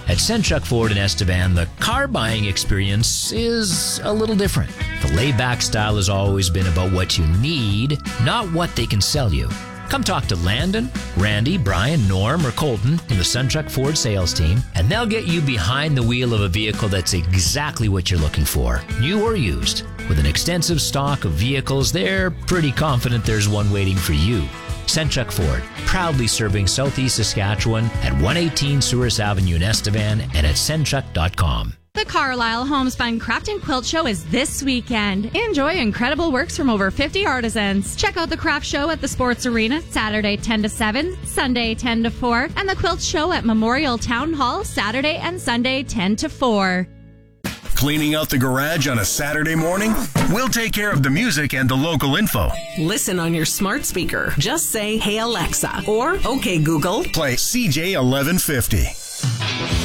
At Centruck Ford in Estevan, the car buying experience is a little different. The laid-back style has always been about what you need, not what they can sell you. Come talk to Landon, Randy, Brian, Norm, or Colton from the Centruck Ford sales team, and they'll get you behind the wheel of a vehicle that's exactly what you're looking for, new or used. With an extensive stock of vehicles, they're pretty confident there's one waiting for you. Centruck Ford, proudly serving Southeast Saskatchewan at 118 Souris Avenue in Estevan and at centruck.com. The Carlisle Homespun Craft and Quilt Show is this weekend. Enjoy incredible works from over 50 artisans. Check out the craft show at the Sports Arena Saturday 10 to 7, Sunday 10 to 4, and the quilt show at Memorial Town Hall Saturday and Sunday 10 to 4. Cleaning out the garage on a Saturday morning? We'll take care of the music and the local info. Listen on your smart speaker. Just say, "Hey Alexa," or "Okay Google, Play CJ 1150.